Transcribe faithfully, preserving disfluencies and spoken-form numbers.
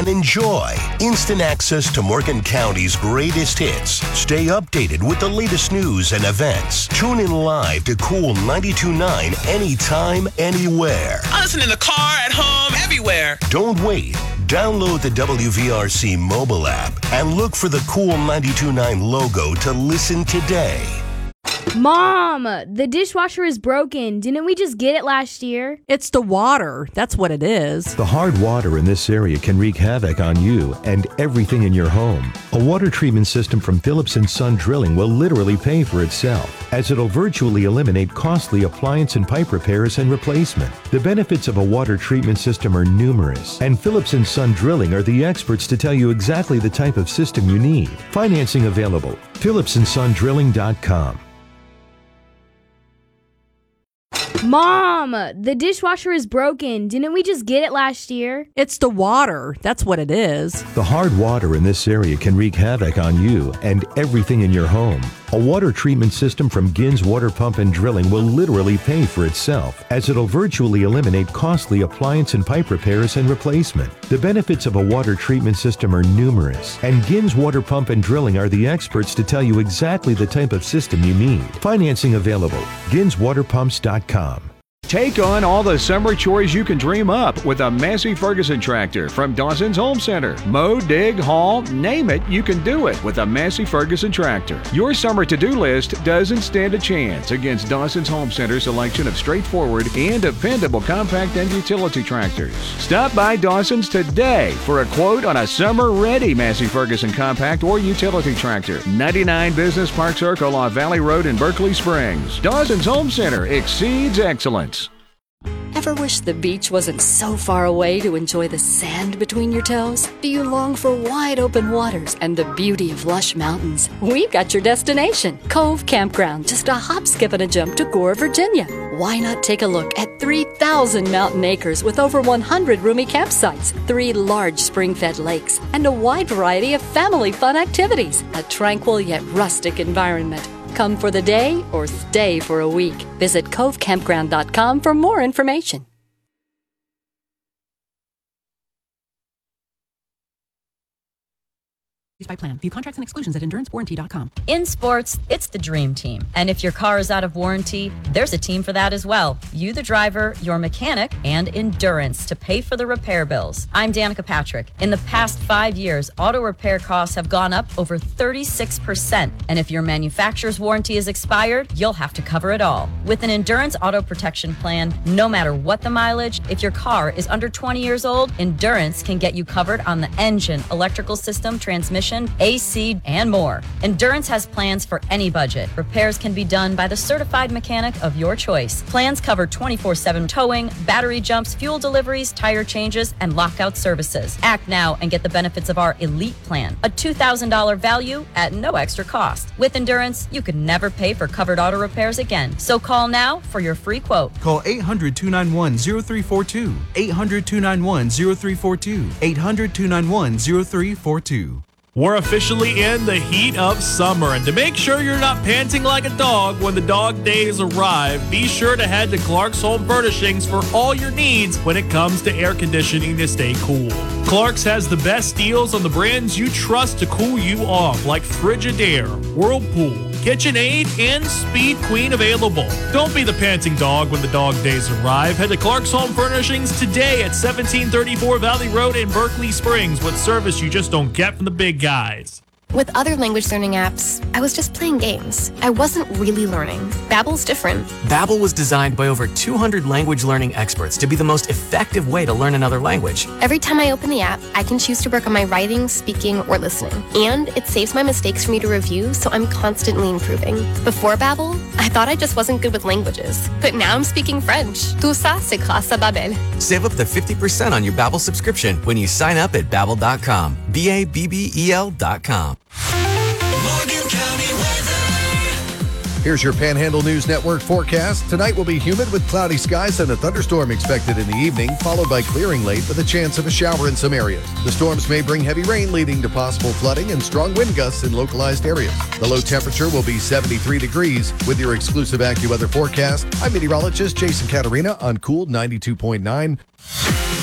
and enjoy instant access to Morgan County's greatest hits. Stay updated with the latest news and events. Tune in live to Cool ninety-two point nine anytime, anywhere. I listen in the car, at home, everywhere. Don't wait. Download the W V R C mobile app and look for the Cool ninety-two point nine logo to listen today. Mom, the dishwasher is broken. Didn't we just get it last year? It's the water. That's what it is. The hard water in this area can wreak havoc on you and everything in your home. A water treatment system from Phillips and Son Drilling will literally pay for itself, as it'll virtually eliminate costly appliance and pipe repairs and replacement. The benefits of a water treatment system are numerous, and Phillips and Son Drilling are the experts to tell you exactly the type of system you need. Financing available. Phillips and Son Drilling dot com. Mom, the dishwasher is broken. Didn't we just get it last year? It's the water. That's what it is. The hard water in this area can wreak havoc on you and everything in your home. A water treatment system from Gins Water Pump and Drilling will literally pay for itself, as it'll virtually eliminate costly appliance and pipe repairs and replacement. The benefits of a water treatment system are numerous, and Gins Water Pump and Drilling are the experts to tell you exactly the type of system you need. Financing available. Gins Water Pumps dot com. Take on all the summer chores you can dream up with a Massey Ferguson tractor from Dawson's Home Center. Mow, dig, haul, name it, you can do it with a Massey Ferguson tractor. Your summer to-do list doesn't stand a chance against Dawson's Home Center's selection of straightforward and dependable compact and utility tractors. Stop by Dawson's today for a quote on a summer-ready Massey Ferguson compact or utility tractor. ninety-nine Business Park Circle off Valley Road in Berkeley Springs. Dawson's Home Center exceeds excellence. Ever wish the beach wasn't so far away to enjoy the sand between your toes? Do you long for wide open waters and the beauty of lush mountains? We've got your destination, Cove Campground, just a hop, skip, and a jump to Gore, Virginia. Why not take a look at three thousand mountain acres with over one hundred roomy campsites, three large spring-fed lakes, and a wide variety of family fun activities? A tranquil yet rustic environment. Come for the day or stay for a week. Visit cove campground dot com for more information. By plan. View contracts and exclusions at endurance warranty dot com. In sports, it's the dream team. And if your car is out of warranty, there's a team for that as well. You, the driver, your mechanic, and Endurance to pay for the repair bills. I'm Danica Patrick. In the past five years, auto repair costs have gone up over thirty-six percent. And if your manufacturer's warranty is expired, you'll have to cover it all. With an Endurance auto protection plan, no matter what the mileage, if your car is under twenty years old, Endurance can get you covered on the engine, electrical system, transmission, A C, and more. Endurance has plans for any budget. Repairs can be done by the certified mechanic of your choice. Plans cover twenty-four seven towing, battery jumps, fuel deliveries, tire changes, and lockout services. Act now and get the benefits of our Elite Plan, a two thousand dollars value at no extra cost. With Endurance, you could never pay for covered auto repairs again. So call now for your free quote. Call eight hundred, two nine one, zero three four two, eight hundred, two nine one, zero three four two, eight hundred, two nine one, zero three four two. We're officially in the heat of summer, and to make sure you're not panting like a dog when the dog days arrive, be sure to head to Clark's Home Furnishings for all your needs when it comes to air conditioning to stay cool. Clark's has the best deals on the brands you trust to cool you off, like Frigidaire, Whirlpool, KitchenAid, and Speed Queen available. Don't be the panting dog when the dog days arrive. Head to Clark's Home Furnishings today at seventeen thirty-four Valley Road in Berkeley Springs, with service you just don't get from the big guys. With other language learning apps, I was just playing games. I wasn't really learning. Babbel's different. Babbel was designed by over two hundred language learning experts to be the most effective way to learn another language. Every time I open the app, I can choose to work on my writing, speaking, or listening. And it saves my mistakes for me to review, so I'm constantly improving. Before Babbel, I thought I just wasn't good with languages. But now I'm speaking French. Tout ça, c'est grâce à Babbel. Save up to fifty percent on your Babbel subscription when you sign up at babbel dot com. B A B B E L dot com. Morgan County weather. Here's your Panhandle News Network forecast. Tonight will be humid with cloudy skies and a thunderstorm expected in the evening, followed by clearing late with a chance of a shower in some areas. The storms may bring heavy rain, leading to possible flooding and strong wind gusts in localized areas. The low temperature will be seventy-three degrees. With your exclusive AccuWeather forecast, I'm meteorologist Jason Catarina on Cool ninety-two point nine.